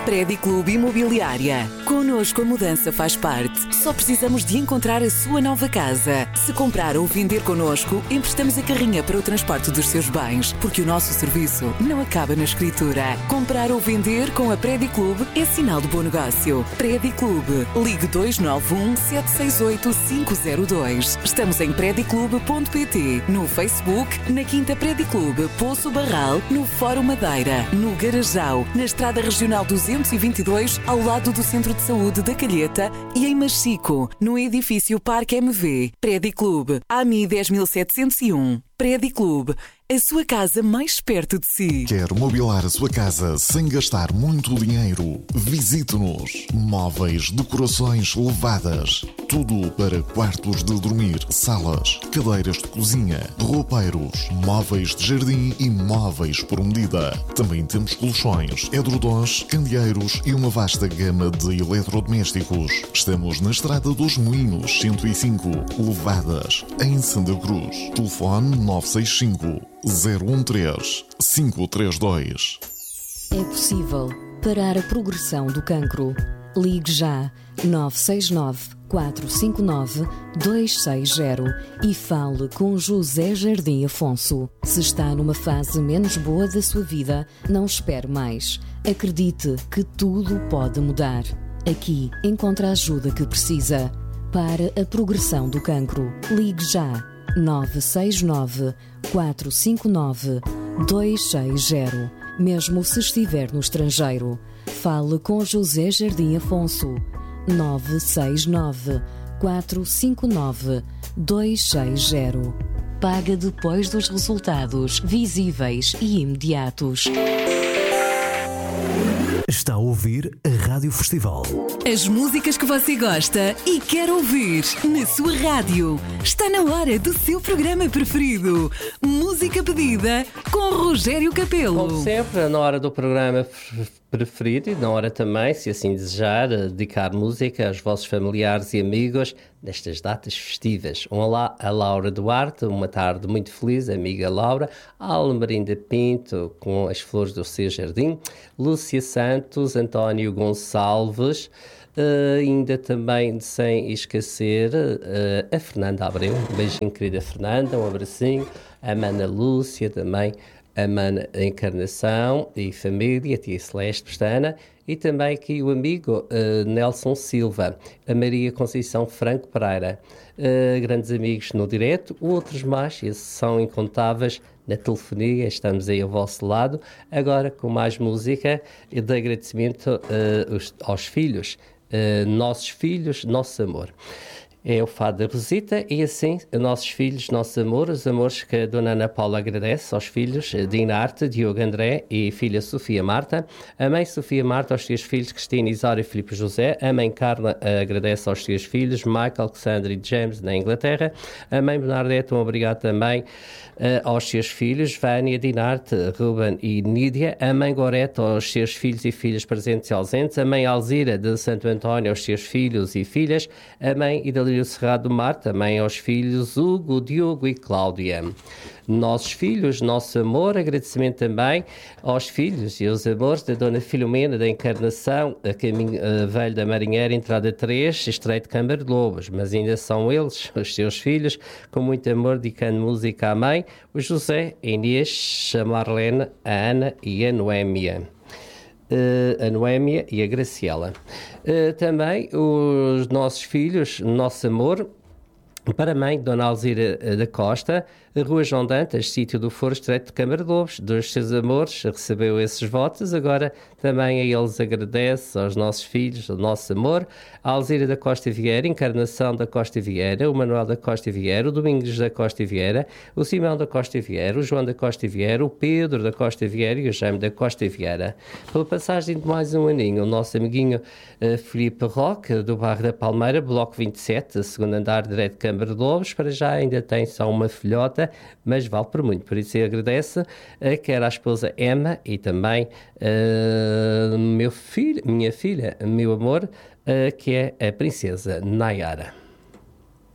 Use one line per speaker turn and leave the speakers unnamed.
Prédio Clube Imobiliária. Connosco a mudança faz parte. Só precisamos de encontrar a sua nova casa. Se comprar ou vender connosco, emprestamos a carrinha para o transporte dos seus bens, porque o nosso serviço não acaba na escritura. Comprar ou vender com a Prédio Clube é sinal de bom negócio. Prédio Clube. Ligue 291 768 502. Estamos em prediclube.pt, no Facebook, na Quinta Prédio Clube, Poço Barral, no Fórum Madeira, no Garajal, na Estrada Regional 222, ao lado do Centro de Saúde da Calheta e em Machico, no edifício Parque MV. Prédio Clube, AMI 10701. Prédio Clube, a sua casa mais perto de si.
Quer mobilar a sua casa sem gastar muito dinheiro? Visite-nos. Móveis, decorações elevadas. Tudo para quartos de dormir, salas, cadeiras de cozinha, roupeiros, móveis de jardim e móveis por medida. Também temos colchões, edredons, candeeiros e uma vasta gama de eletrodomésticos. Estamos na Estrada dos Moinhos, 105, Levadas, em Santa Cruz. Telefone 965 013 532.
É possível parar a progressão do cancro. Ligue já 969 459 260 e fale com José Jardim Afonso. Se está numa fase menos boa da sua vida, não espere mais. Acredite que tudo pode mudar. Aqui encontra a ajuda que precisa. Para a progressão do cancro, ligue já 969 459 260. Mesmo se estiver no estrangeiro, fale com José Jardim Afonso. 969 459 260. Paga depois dos resultados visíveis e imediatos.
Está a ouvir a Rádio Festival.
As músicas que você gosta e quer ouvir na sua rádio. Está na hora do seu programa preferido. Música pedida com Rogério Capelo.
Como sempre, na hora do programa preferido e na hora também, se assim desejar, dedicar música aos vossos familiares e amigos nestas datas festivas. Olá a Laura Duarte, uma tarde muito feliz, amiga Laura, a Almerinda Pinto com as flores do seu jardim, Lúcia Santos, António Gonçalves, ainda também sem esquecer a Fernanda Abreu, um beijinho querida Fernanda, um abracinho, a Mana Lúcia também, a Mana Encarnação e família, a tia Celeste Pestana, e também aqui o amigo Nelson Silva, a Maria Conceição Franco Pereira, grandes amigos no direto, outros mais, esses são incontáveis na telefonia, estamos aí ao vosso lado, agora com mais música e de agradecimento aos filhos, nossos filhos, nosso amor. É o fado da Rosita e assim, nossos filhos, nosso amor, os amores que a Dona Ana Paula agradece aos filhos, Dinarte, Diogo André e filha Sofia Marta, a mãe Sofia Marta aos seus filhos, Cristina, Isaura e Filipe José, a mãe Carla agradece aos seus filhos, Michael, Alexandre e James na Inglaterra, a mãe Bernadette, um obrigado também aos seus filhos, Vânia, Dinarte, Ruben e Nídia, a mãe Gorete aos seus filhos e filhas presentes e ausentes, a mãe Alzira de Santo António aos seus filhos e filhas, a mãe Idalírio Cerrado do Mar, também aos filhos Hugo, Diogo e Cláudia. Nossos filhos, nosso amor, agradecimento também aos filhos e aos amores da Dona Filomena da Encarnação, a caminho velho da Marinheira, entrada 3, Estreito de Câmara de Lobos, mas ainda são eles, os seus filhos, com muito amor, dedicando música à mãe, o José, a Inês, a Marlene, a Ana e a Noémia. A Noémia e a Graciela. Também os nossos filhos, nosso amor, para a mãe, Dona Alzira da Costa, Rua João Dantas, sítio do Foro, Estreito de Câmara de Lobos, dos seus amores, recebeu esses votos, agora também a eles agradece, aos nossos filhos, o nosso amor, a Alzira da Costa Vieira, Encarnação da Costa Vieira, o Manuel da Costa Vieira, o Domingos da Costa Vieira, o Simão da Costa Vieira, o João da Costa Vieira, o Pedro da Costa Vieira e o Jaime da Costa Vieira. Pela passagem de mais um aninho, o nosso amiguinho Filipe Roque, do bairro da Palmeira, bloco 27, segundo andar, direito de Câmara de Lobos, para já ainda tem só uma filhota, mas vale por muito, por isso agradece quer à esposa Emma e também minha filha, meu amor, que é a princesa Nayara.